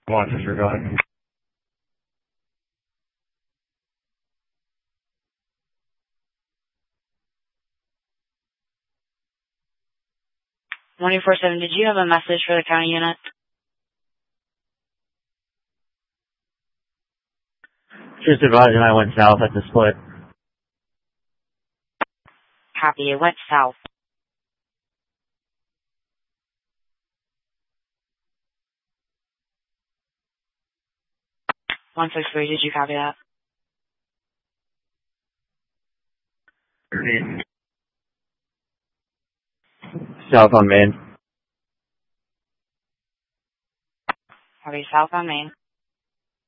Watch as you're going. Twenty-four-7. Did you have a message for the county unit? Just advising I went south at the split. Copy. It went south. 163. Did you copy that? South on Main. Copy. South on Main.